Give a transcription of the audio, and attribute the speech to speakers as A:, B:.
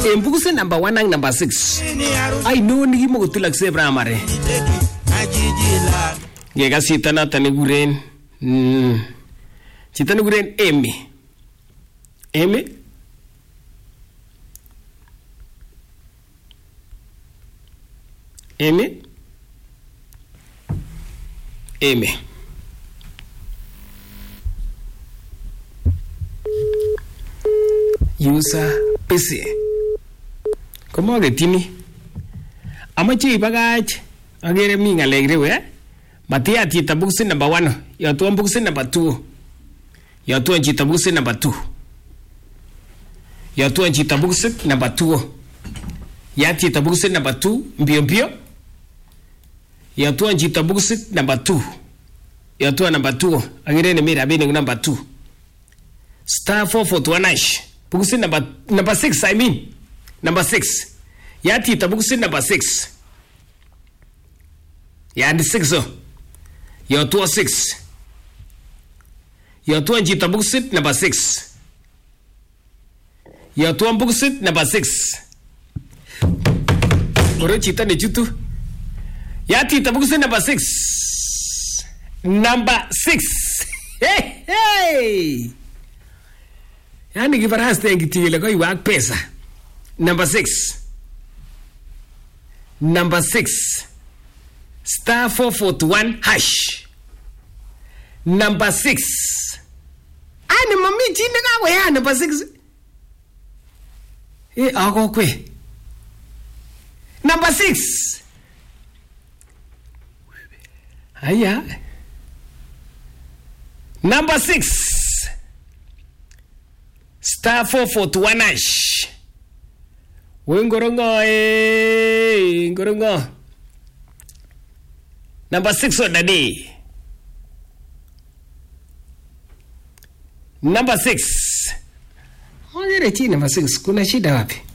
A: Bukusit number 1 ak number 6. Ai no nikimokotilakse primary. Ngekas chito noton nekikuren chito nekikuren Amy. Amy? Amy? Amy. User busy. Komaketini. Amache ibagach. Agere mi ngalek rewe. Matia chito bukusit number 1. Yotuan bukusit number 2. Yotuan chito bukusit number 2. Yotuan chito bukusit number 2. Ya chito bukusit number 2. Mbio mbio. Yotuan chito bukusit number 2. Yotuan number 2. Agere ni rabinik number 2. Star 441 bukusit number 6 I mean. Number 6. Ya chito bukusit number 6. Ya the 6 oh. Yotuan 6. Yotuan chito bukusit number 6. Yotuan bukusit number 6. Oro chito ni chutu. Ya chito bukusit number 6. Number 6. Hey hey. Yani kibaraste ngitile ko iwak pesa. Number 6. Number 6. Star 441 hash. Number 6. Ani mami chinde ka ya number 6. Ako kwe. Number 6. Aya. Number 6. Star 441 hash. Ngorongo ngorongo. Number 6 on the day. Number 6. Ongere chini number 6 kuna shida wapi?